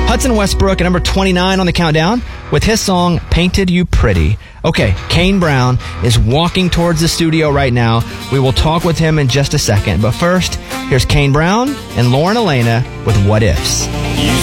Hudson Westbrook at number 29 on the countdown with his song, Painted You Pretty. Okay, Kane Brown is walking towards the studio right now. We will talk with him in just a second. But first, here's Kane Brown and Lauren Elena with What Ifs.